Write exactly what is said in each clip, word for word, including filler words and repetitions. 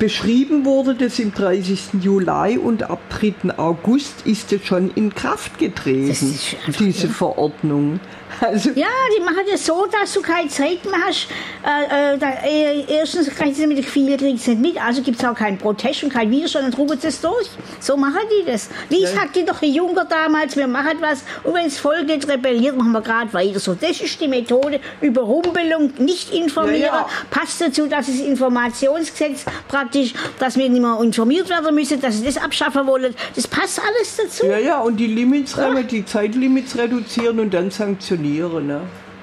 beschrieben wurde das im dreißigsten Juli und ab dritten August ist es schon in Kraft getreten, diese Verordnung. Also ja, die machen das so, dass du keine Zeit mehr hast. Äh, äh, da, äh, erstens kriegst du mit den vielen kriegst nicht mit, also gibt es auch keinen Protest und keinen Widerstand, dann drucken sie es durch. So machen die das. Wie ja. sagte doch die Juncker damals, wir machen was und wenn das Volk nicht rebelliert, machen wir gerade weiter. So, das ist die Methode, Überrumpelung, nicht informieren. Ja, ja. Passt dazu, dass das Informationsgesetz praktisch, dass wir nicht mehr informiert werden müssen, dass sie das abschaffen wollen. Das passt alles dazu. Ja, ja, und die Limits, ja. die Zeitlimits reduzieren und dann sanktionieren. Ne?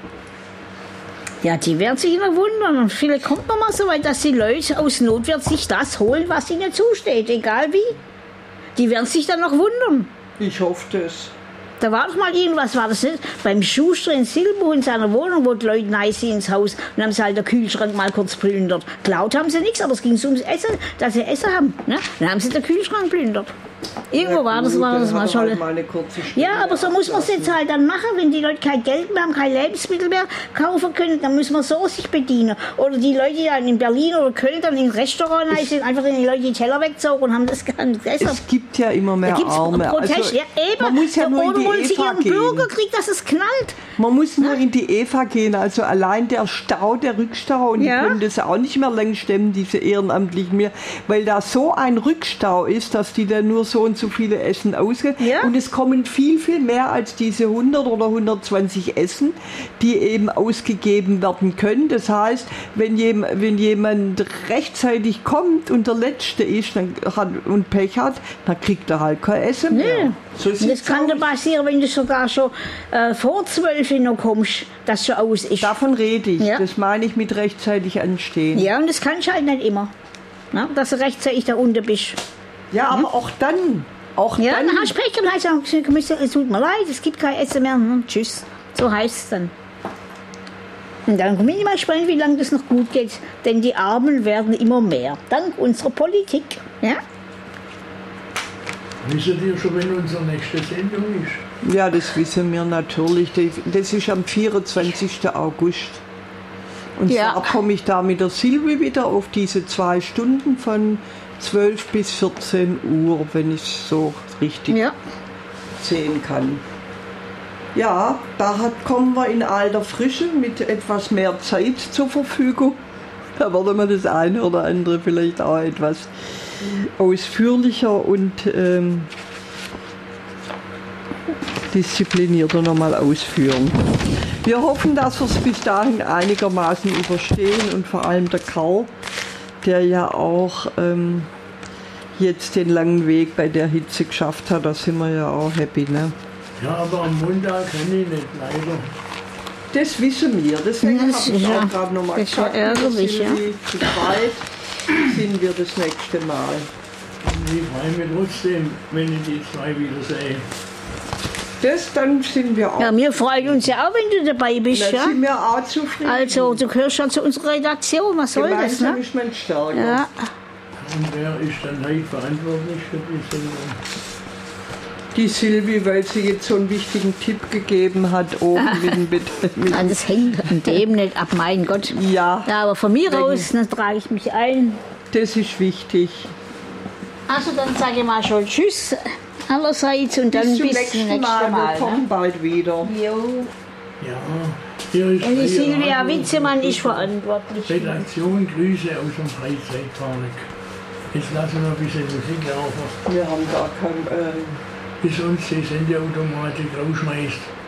Ja, die werden sich immer wundern. Und vielleicht kommt noch mal so weit, dass die Leute aus Notwehr sich das holen, was ihnen zusteht, egal wie. Die werden sich dann noch wundern. Ich hoffe das. Da war doch mal irgendwas, war das nicht? Beim Schuster in Silbo in seiner Wohnung, wo die Leute nice ins Haus und haben sie halt den Kühlschrank mal kurz plündert. Klaut haben sie nichts, aber es ging ums Essen, dass sie Essen haben. Ne? Dann haben sie den Kühlschrank plündert. Irgendwo ja, war das, war das mal schon. Halt ja, aber so muss man es jetzt halt dann machen, wenn die Leute kein Geld mehr haben, kein Lebensmittel mehr kaufen können, dann müssen wir so sich bedienen. Oder die Leute, die dann in Berlin oder Köln dann in Restaurant sind, einfach den Leute die Teller weggezogen und haben das gar nicht gegessen. Es gibt ja immer mehr da Arme. Protest. Also, ja, eben. Man muss ja nur in die wollen sie ihren gehen. Bürgerkrieg, dass es knallt. Man muss nur ja? in die E V A gehen, also allein der Stau, der Rückstau, und ja? die können das auch nicht mehr lang stemmen, diese Ehrenamtlichen mehr, weil da so ein Rückstau ist, dass die dann nur so und so viele Essen ausgehen. Ja? Und es kommen viel, viel mehr als diese hundert oder hundertzwanzig Essen, die eben ausgegeben werden können. Das heißt, wenn, jem, wenn jemand rechtzeitig kommt und der Letzte ist dann hat, und Pech hat, dann kriegt er halt kein Essen mehr. Nee. So das kann dir passieren, wenn du sogar schon äh, vor zwölf noch kommst, dass schon aus ist. Davon rede ich. Ja. Das meine ich mit rechtzeitig anstehen. Ja, und das kannst du halt nicht immer, na, dass du rechtzeitig da unten bist. Ja, aber ja. auch dann. Auch ja, dann, dann hast du Pech und heißt, es tut mir leid, es gibt kein Essen mehr. Hm, tschüss. So heißt es dann. Und dann bin ich mal gespannt, wie lange das noch gut geht. Denn die Armen werden immer mehr. Dank unserer Politik. Ja? Wissen ihr schon, wenn unsere nächste Sendung ist? Ja, das wissen wir natürlich. Das ist am vierundzwanzigsten August. Und ja. zwar komme ich da mit der Silvi wieder auf diese zwei Stunden von zwölf bis vierzehn Uhr, wenn ich es so richtig ja. sehen kann. Ja, da hat, kommen wir in alter Frische mit etwas mehr Zeit zur Verfügung. Da würde man das eine oder andere vielleicht auch etwas ausführlicher und ähm, disziplinierter nochmal ausführen. Wir hoffen, dass wir es bis dahin einigermaßen überstehen und vor allem der Karl, der ja auch ähm, jetzt den langen Weg bei der Hitze geschafft hat, da sind wir ja auch happy, ne? Ja, aber am Montag kann ich nicht, leider. Das wissen wir, deswegen habe ich ja, auch gerade nochmal gesagt. Das ist ja ärgerlich, ja. Zu zweit sind wir das nächste Mal. Und ich freue mich trotzdem, wenn ich die zwei wieder sehe. Das, dann sind wir auch. Ja, wir freuen uns ja auch, wenn du dabei bist. Dann ja? sind wir auch zufrieden. Also, du gehörst schon zu unserer Redaktion, was soll das, ne? Ist man stärker. Ja. Und wer ist dann heute verantwortlich für die Sendung? Die Silvi, weil sie jetzt so einen wichtigen Tipp gegeben hat, oben mit dem Bett. Ah, das hängt an dem nicht ab, mein Gott. Ja. Ja, aber von mir aus, dann trage ich mich ein. Das ist wichtig. Also, dann sage ich mal schon Tschüss allerseits und dann bis zum nächsten Mal. Mal. Wir kommen ne? bald wieder. Jo. Ja, hier ist und die Silvia Witzemann ist verantwortlich. Redaktion, Grüße aus dem Freizeitpark. Jetzt lassen wir ein bisschen Musik laufen. Wir haben gar kein... Ähm bis uns die Sendeautomatik rausschmeißt.